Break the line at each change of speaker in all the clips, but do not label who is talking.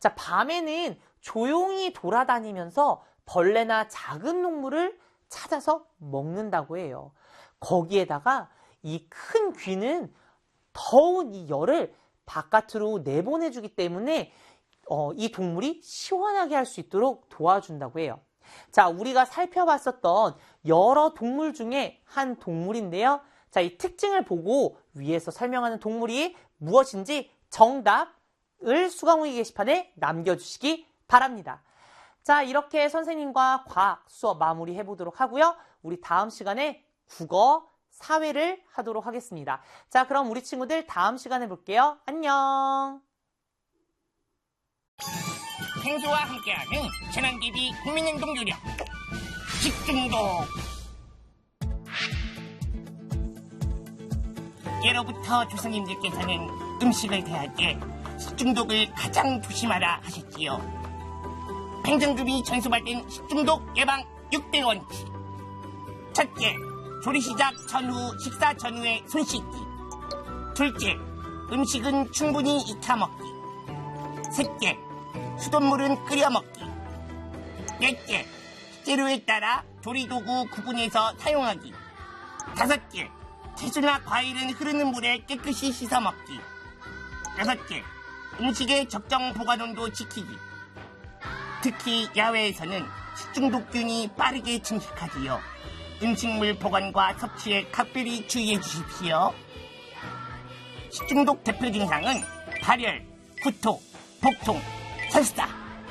자, 밤에는 조용히 돌아다니면서 벌레나 작은 동물을 찾아서 먹는다고 해요. 거기에다가 이 큰 귀는 더운 이 열을 바깥으로 내보내주기 때문에 이 동물이 시원하게 할 수 있도록 도와준다고 해요. 자, 우리가 살펴봤었던 여러 동물 중에 한 동물인데요. 자, 이 특징을 보고 위에서 설명하는 동물이 무엇인지 정답을 수강후기 게시판에 남겨주시기 바랍니다. 자, 이렇게 선생님과 과학 수업 마무리해 보도록 하고요. 우리 다음 시간에 국어, 사회를 하도록 하겠습니다. 자, 그럼 우리 친구들 다음 시간에 볼게요. 안녕.
생수와 함께하는 재난기비 국민행동 요령 식중독. 예로부터 조상님들께서는 음식을 대할 때 식중독을 가장 조심하라 하셨지요. 행정급이 전수받은 식중독 예방 6대 원칙. 첫째, 조리 시작 전후, 식사 전후에 손 씻기. 둘째, 음식은 충분히 익혀 먹기. 셋째, 수돗물은 끓여 먹기. 넷째, 재료에 따라 조리도구 구분해서 사용하기. 다섯째, 채소나 과일은 흐르는 물에 깨끗이 씻어 먹기. 여섯째, 음식의 적정 보관온도 지키기. 특히 야외에서는 식중독균이 빠르게 침식하지요. 음식물 보관과 섭취에 각별히 주의해 주십시오. 식중독 대표 증상은 발열, 구토, 복통, 설사.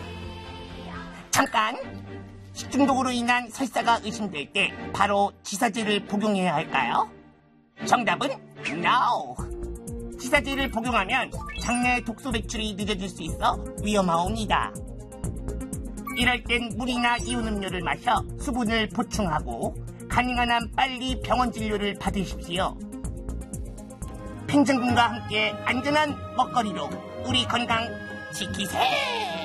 잠깐! 식중독으로 인한 설사가 의심될 때 바로 지사제를 복용해야 할까요? 정답은 NO! 지사제를 복용하면 장내 독소 배출이 늦어질 수 있어 위험하옵니다. 이럴 땐 물이나 이온 음료를 마셔 수분을 보충하고 가능한 한 빨리 병원 진료를 받으십시오. 팽정군과 함께 안전한 먹거리로 우리 건강 지키세!